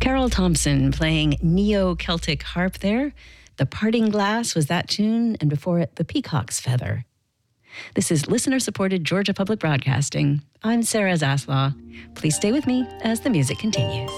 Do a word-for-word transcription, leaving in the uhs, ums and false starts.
Carol Thompson playing Neo-Celtic harp there. The Parting Glass was that tune, and before it, The Peacock's Feather. This is listener-supported Georgia Public Broadcasting. I'm Sarah Zaslaw. Please stay with me as the music continues.